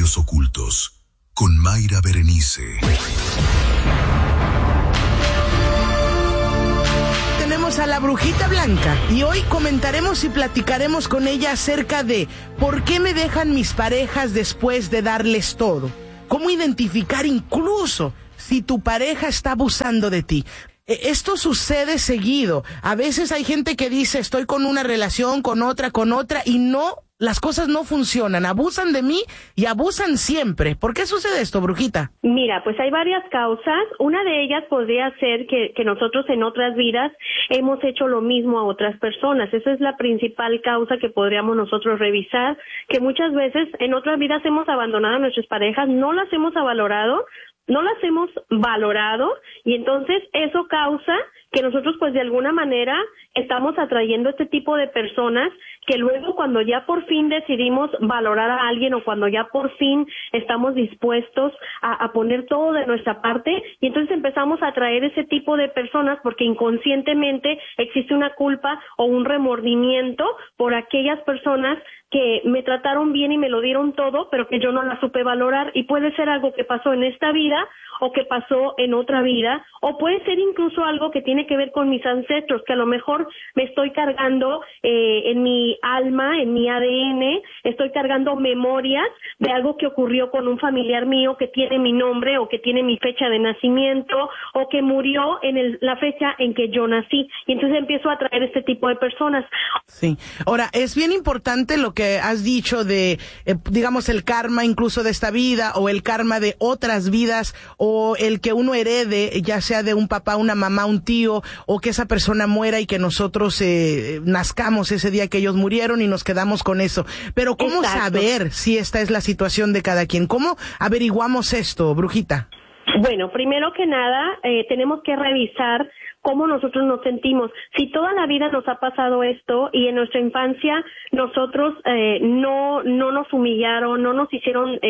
Misterios Ocultos, con Mayra Berenice. Tenemos a la Brujita Blanca y hoy comentaremos y platicaremos con ella acerca de por qué me dejan mis parejas después de darles todo. Cómo identificar incluso si tu pareja está abusando de ti. Esto sucede seguido. A veces hay gente que dice, estoy con una relación, con otra, y no, las cosas no funcionan. Abusan de mí y abusan siempre. ¿Por qué sucede esto, Brujita? Mira, pues hay varias causas. Una de ellas podría ser que nosotros en otras vidas hemos hecho lo mismo a otras personas. Esa es la principal causa que podríamos nosotros revisar, que muchas veces en otras vidas hemos abandonado a nuestras parejas, no las hemos valorado, y entonces eso causa que nosotros pues de alguna manera estamos atrayendo este tipo de personas que luego cuando ya por fin decidimos valorar a alguien o cuando ya por fin estamos dispuestos a poner todo de nuestra parte, y entonces empezamos a atraer ese tipo de personas porque inconscientemente existe una culpa o un remordimiento por aquellas personas que me trataron bien y me lo dieron todo, pero que yo no la supe valorar, y puede ser algo que pasó en esta vida o que pasó en otra vida, o puede ser incluso algo que tiene que ver con mis ancestros, que a lo mejor me estoy cargando en mi alma, en mi ADN, estoy cargando memorias de algo que ocurrió con un familiar mío que tiene mi nombre o que tiene mi fecha de nacimiento o que murió en la fecha en que yo nací, y entonces empiezo a atraer este tipo de personas. Sí. Ahora, es bien importante lo que has dicho de, digamos, el karma incluso de esta vida o el karma de otras vidas, o el que uno herede, ya sea de un papá, una mamá, un tío, o que esa persona muera y que nosotros nazcamos ese día que ellos murieron y nos quedamos con eso. Pero ¿cómo saber si esta es la situación de cada quien? ¿Cómo averiguamos esto, Brujita? Bueno, primero que nada, tenemos que revisar cómo nosotros nos sentimos. Si toda la vida nos ha pasado esto y en nuestra infancia nosotros no nos humillaron, no nos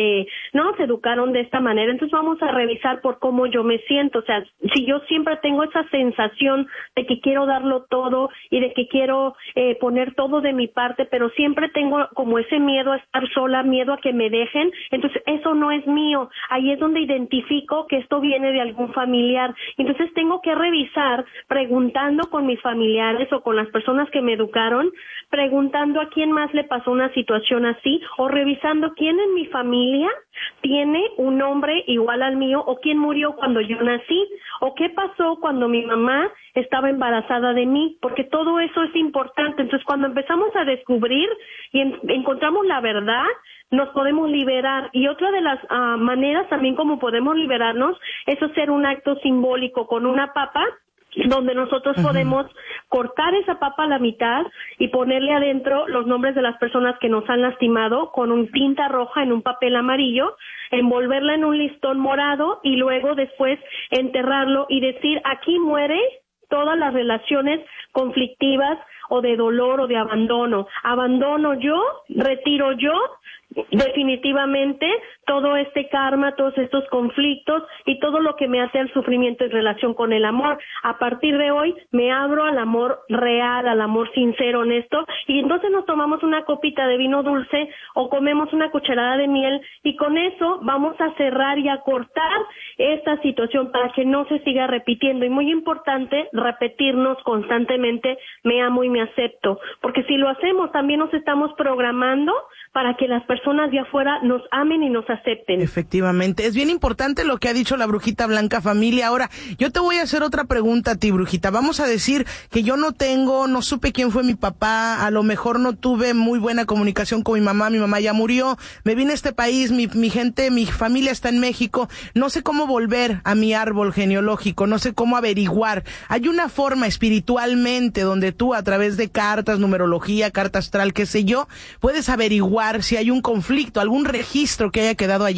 educaron de esta manera, entonces vamos a revisar por cómo yo me siento. O sea, si yo siempre tengo esa sensación de que quiero darlo todo y de que quiero poner todo de mi parte, pero siempre tengo como ese miedo a estar sola, miedo a que me dejen, entonces eso no es mío. Ahí es donde identifico que esto viene de algún familiar. Entonces tengo que revisar preguntando con mis familiares o con las personas que me educaron, preguntando a quién más le pasó una situación así, o revisando quién en mi familia tiene un nombre igual al mío, o quién murió cuando yo nací, o qué pasó cuando mi mamá estaba embarazada de mí, porque todo eso es importante. Entonces cuando empezamos a descubrir y encontramos la verdad, nos podemos liberar. Y otra de las maneras también como podemos liberarnos es hacer un acto simbólico con una papa, donde nosotros podemos cortar esa papa a la mitad y ponerle adentro los nombres de las personas que nos han lastimado con un tinta roja en un papel amarillo, envolverla en un listón morado y luego después enterrarlo y decir, aquí muere todas las relaciones conflictivas o de dolor o de abandono. Abandono yo, retiro yo, definitivamente todo este karma, todos estos conflictos y todo lo que me hace el sufrimiento en relación con el amor. A partir de hoy me abro al amor real, al amor sincero, honesto, y entonces nos tomamos una copita de vino dulce o comemos una cucharada de miel, y con eso vamos a cerrar y a cortar esta situación para que no se siga repitiendo. Y muy importante, repetirnos constantemente, me amo y me acepto, porque si lo hacemos también nos estamos programando para que las personas de afuera nos amen y nos acepten. Efectivamente, es bien importante lo que ha dicho la Brujita Blanca, familia. Ahora, yo te voy a hacer otra pregunta a ti, Brujita. Vamos a decir que yo no supe quién fue mi papá, a lo mejor no tuve muy buena comunicación con mi mamá ya murió, me vine a este país, mi gente, mi familia está en México, no sé cómo volver a mi árbol genealógico, no sé cómo averiguar. Hay una forma espiritualmente donde tú, a través de cartas, numerología, carta astral, qué sé yo, puedes averiguar si hay un conflicto, algún registro que haya quedado allí.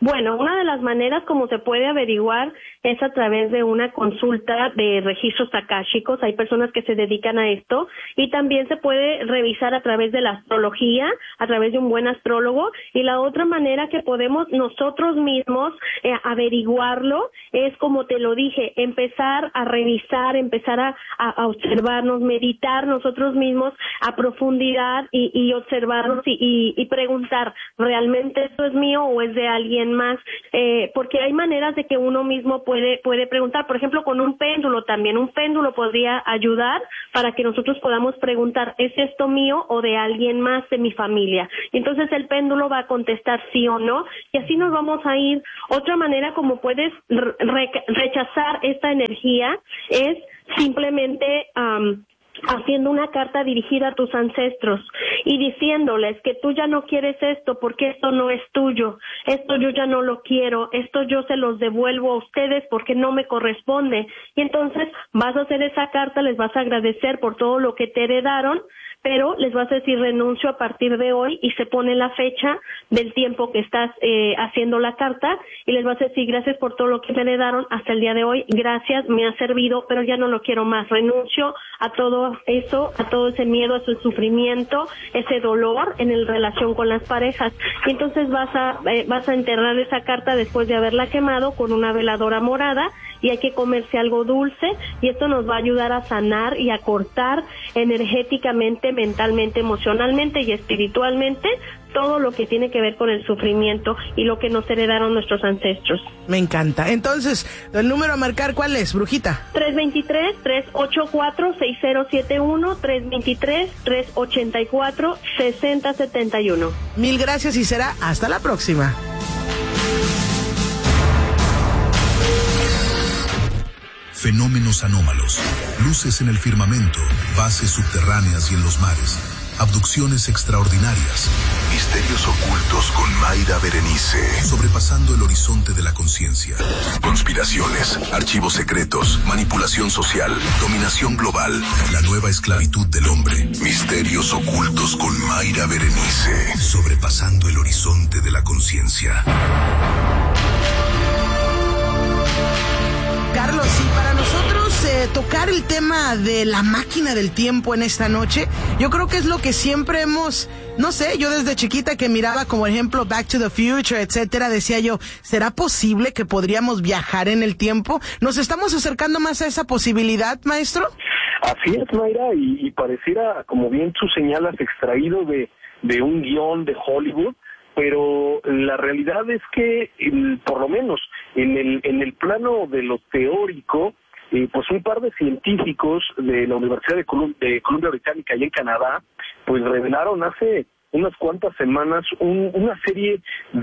Bueno, una de las maneras como se puede averiguar es a través de una consulta de registros akáshicos. Hay personas que se dedican a esto, y también se puede revisar a través de la astrología, a través de un buen astrólogo. Y la otra manera que podemos nosotros mismos averiguarlo es, como te lo dije, empezar a revisar, empezar a observarnos, meditar nosotros mismos a profundidad y observarnos y preguntar, ¿realmente esto es mío o es de alguien más? Porque hay maneras de que uno mismo puede preguntar. Por ejemplo, con un péndulo también. Un péndulo podría ayudar para que nosotros podamos preguntar, ¿es esto mío o de alguien más de mi familia? Entonces el péndulo va a contestar sí o no, y así nos vamos a ir. Otra manera como puedes rechazar esta energía es simplemente haciendo una carta dirigida a tus ancestros y diciéndoles que tú ya no quieres esto porque esto no es tuyo, esto yo ya no lo quiero, esto yo se los devuelvo a ustedes porque no me corresponde. Y entonces vas a hacer esa carta, les vas a agradecer por todo lo que te heredaron, pero les vas a decir renuncio a partir de hoy, y se pone la fecha del tiempo que estás haciendo la carta, y les vas a decir gracias por todo lo que me heredaron hasta el día de hoy, gracias, me ha servido, pero ya no lo quiero más, renuncio a todo eso, a todo ese miedo, a ese sufrimiento, ese dolor en relación con las parejas. Y entonces vas a enterrar esa carta después de haberla quemado con una veladora morada, y hay que comerse algo dulce, y esto nos va a ayudar a sanar y a cortar energéticamente, mentalmente, emocionalmente y espiritualmente todo lo que tiene que ver con el sufrimiento y lo que nos heredaron nuestros ancestros. Me encanta. Entonces, el número a marcar, ¿cuál es, brujita? 323-384-6071, 323-384-6071. Mil gracias, y será hasta la próxima. Fenómenos anómalos, luces en el firmamento, bases subterráneas y en los mares, abducciones extraordinarias, misterios ocultos con Mayra Berenice, sobrepasando el horizonte de la conciencia, conspiraciones, archivos secretos, manipulación social, dominación global, la nueva esclavitud del hombre, misterios ocultos con Mayra Berenice, sobrepasando el horizonte de la conciencia. Carlos, y para nosotros tocar el tema de la máquina del tiempo en esta noche, yo creo que es lo que siempre hemos, no sé, yo desde chiquita que miraba como ejemplo Back to the Future, etcétera, decía yo, ¿será posible que podríamos viajar en el tiempo? ¿Nos estamos acercando más a esa posibilidad, maestro? Así es, Mayra, y pareciera, como bien tú señalas, extraído de un guión de Hollywood, pero la realidad es que, por lo menos en el plano de lo teórico, pues un par de científicos de la Universidad de Columbia Británica y en Canadá, pues revelaron hace unas cuantas semanas una serie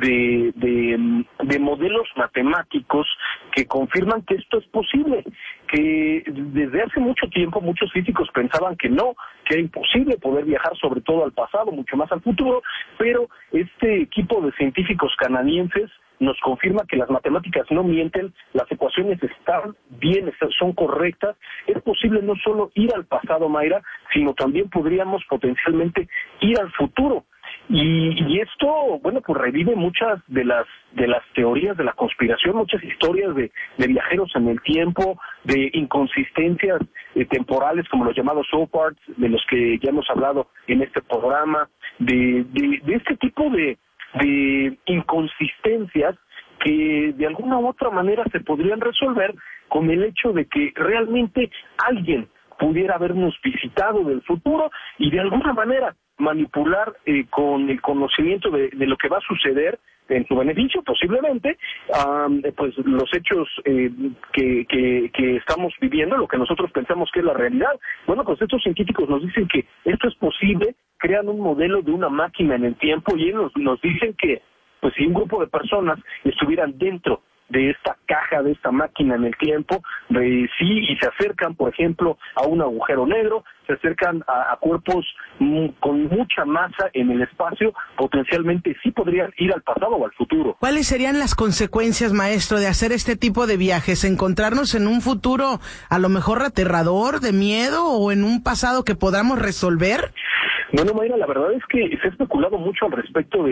de modelos matemáticos que confirman que esto es posible, que desde hace mucho tiempo muchos físicos pensaban que no, que era imposible poder viajar sobre todo al pasado, mucho más al futuro, pero este equipo de científicos canadienses nos confirma que las matemáticas no mienten, las ecuaciones están bien, son correctas, es posible no solo ir al pasado, Mayra, sino también podríamos potencialmente ir al futuro. Y esto, bueno, pues revive muchas de las teorías de la conspiración, muchas historias de viajeros en el tiempo, de inconsistencias temporales como los llamados soap parts, de los que ya hemos hablado en este programa, de este tipo de inconsistencias que de alguna u otra manera se podrían resolver con el hecho de que realmente alguien pudiera habernos visitado del futuro y de alguna manera manipular con el conocimiento de lo que va a suceder en su beneficio, posiblemente, pues los hechos que estamos viviendo, lo que nosotros pensamos que es la realidad. Bueno, pues estos científicos nos dicen que esto es posible, crean un modelo de una máquina en el tiempo y ellos nos dicen que, pues si un grupo de personas estuvieran dentro de esta caja, de esta máquina en el tiempo, y se acercan, por ejemplo, a un agujero negro, se acercan a cuerpos con mucha masa en el espacio, potencialmente sí podrían ir al pasado o al futuro. ¿Cuáles serían las consecuencias, maestro, de hacer este tipo de viajes? ¿Encontrarnos en un futuro a lo mejor aterrador, de miedo, o en un pasado que podamos resolver? Bueno, Mayra, la verdad es que se ha especulado mucho al respecto de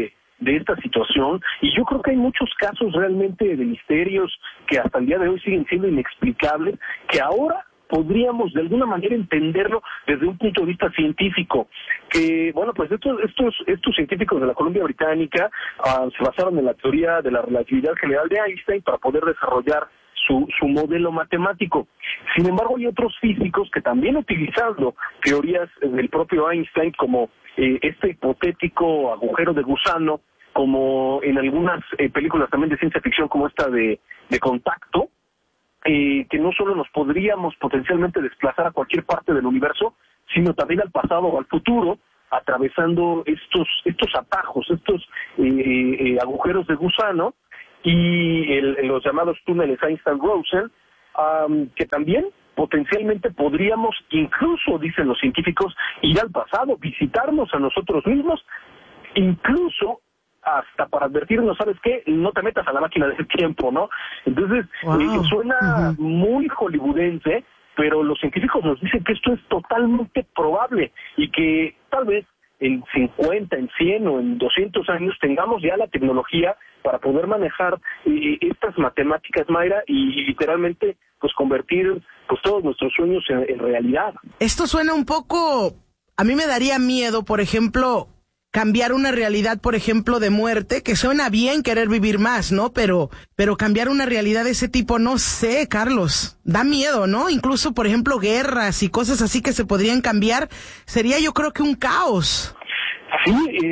de esta situación, y yo creo que hay muchos casos realmente de misterios que hasta el día de hoy siguen siendo inexplicables, que ahora podríamos de alguna manera entenderlo desde un punto de vista científico, que bueno, pues estos científicos de la Columbia Británica se basaron en la teoría de la relatividad general de Einstein para poder desarrollar su modelo matemático. Sin embargo, hay otros físicos que también, utilizando teorías del propio Einstein, como este hipotético agujero de gusano, como en algunas películas también de ciencia ficción como esta de Contacto, que no solo nos podríamos potencialmente desplazar a cualquier parte del universo, sino también al pasado o al futuro, atravesando estos atajos, estos agujeros de gusano, y los llamados túneles Einstein-Rosen, que también potencialmente podríamos, incluso, dicen los científicos, ir al pasado, visitarnos a nosotros mismos, incluso hasta para advertirnos, ¿sabes qué? No te metas a la máquina del tiempo, ¿no? Entonces, suena muy hollywoodense, pero los científicos nos dicen que esto es totalmente probable y que tal vez en 50, en 100 o en 200 años tengamos ya la tecnología para poder manejar estas matemáticas, Mayra, y literalmente pues convertir pues todos nuestros sueños en realidad. Esto suena un poco, a mí me daría miedo, por ejemplo, cambiar una realidad, por ejemplo, de muerte, que suena bien querer vivir más, ¿no? Pero cambiar una realidad de ese tipo, no sé, Carlos, da miedo, ¿no? Incluso, por ejemplo, guerras y cosas así que se podrían cambiar, sería yo creo que un caos. Sí,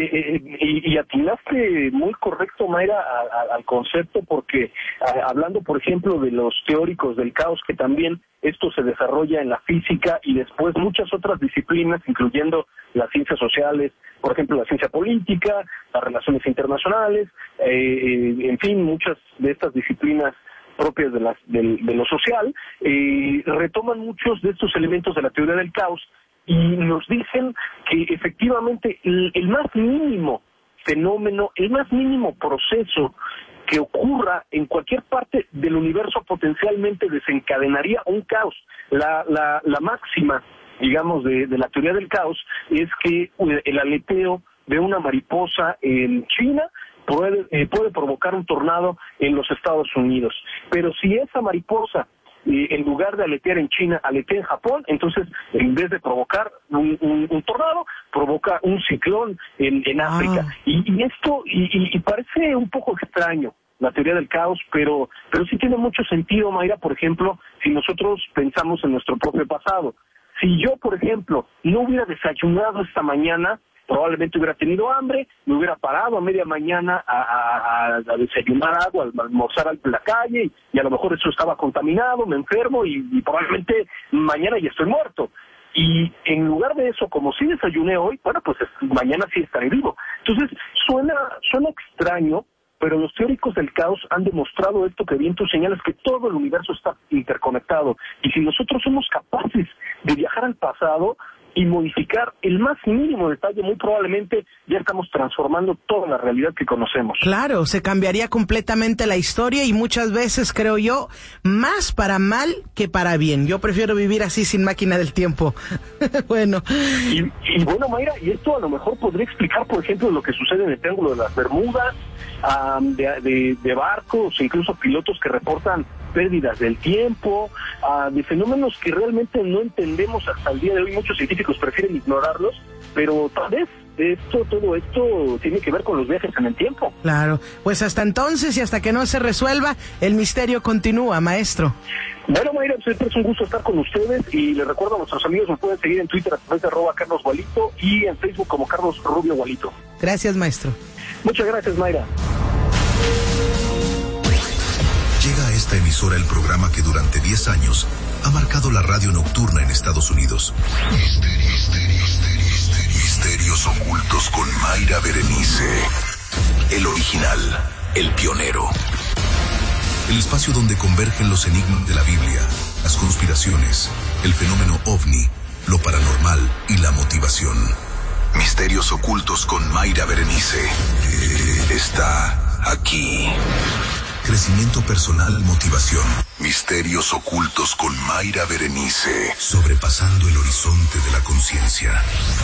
y atinaste muy correcto, Mayra, al concepto, porque hablando, por ejemplo, de los teóricos del caos, que también esto se desarrolla en la física y después muchas otras disciplinas, incluyendo las ciencias sociales, por ejemplo, la ciencia política, las relaciones internacionales, en fin, muchas de estas disciplinas propias de lo social, retoman muchos de estos elementos de la teoría del caos y nos dicen que efectivamente el más mínimo fenómeno, el más mínimo proceso que ocurra en cualquier parte del universo potencialmente desencadenaría un caos. La máxima, digamos, de la teoría del caos es que el aleteo de una mariposa en China puede provocar un tornado en los Estados Unidos. Pero si esa mariposa, en lugar de aletear en China, aletea en Japón, entonces en vez de provocar un tornado, provoca un ciclón en África. Y esto parece un poco extraño, la teoría del caos, pero sí tiene mucho sentido, Mayra, por ejemplo, si nosotros pensamos en nuestro propio pasado. Si yo, por ejemplo, no hubiera desayunado esta mañana, probablemente hubiera tenido hambre, me hubiera parado a media mañana a desayunar agua, a almorzar en la calle, y a lo mejor eso estaba contaminado, me enfermo y probablemente mañana ya estoy muerto. Y en lugar de eso, como sí desayuné hoy, bueno, pues mañana sí estaré vivo. Entonces, suena extraño, pero los teóricos del caos han demostrado esto que bien tú señalas, que todo el universo está interconectado. Y si nosotros somos capaces de viajar al pasado y modificar el más mínimo detalle, muy probablemente ya estamos transformando toda la realidad que conocemos. Claro, se cambiaría completamente la historia y muchas veces, creo yo, más para mal que para bien. Yo prefiero vivir así sin máquina del tiempo. Bueno. Y bueno, Mayra, y esto a lo mejor podría explicar, por ejemplo, lo que sucede en el Triángulo de las Bermudas, de barcos, incluso pilotos que reportan pérdidas del tiempo, de fenómenos que realmente no entendemos hasta el día de hoy. Muchos científicos prefieren ignorarlos, pero tal vez todo esto tiene que ver con los viajes en el tiempo. Claro, pues hasta entonces y hasta que no se resuelva, el misterio continúa, maestro. Bueno, Mayra, siempre es un gusto estar con ustedes y les recuerdo a nuestros amigos, me pueden seguir en Twitter a través de @CarlosGualito y en Facebook como Carlos Rubio Gualito. Gracias, maestro. Muchas gracias, Mayra. Llega a esta emisora el programa que durante 10 años ha marcado la radio nocturna en Estados Unidos. Misterios ocultos con Mayra Berenice. El original, el pionero. El espacio donde convergen los enigmas de la Biblia, las conspiraciones, el fenómeno ovni, lo paranormal y la motivación. Misterios ocultos con Mayra Berenice. Está aquí. Crecimiento personal y motivación. Misterios ocultos con Mayra Berenice. Sobrepasando el horizonte de la conciencia.